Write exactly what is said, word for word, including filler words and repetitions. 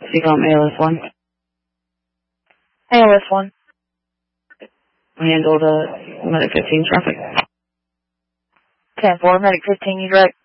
Speak on A L S one. A L S one. We handled uh, Medic fifteen traffic. ten four, Medic fifteen, you direct.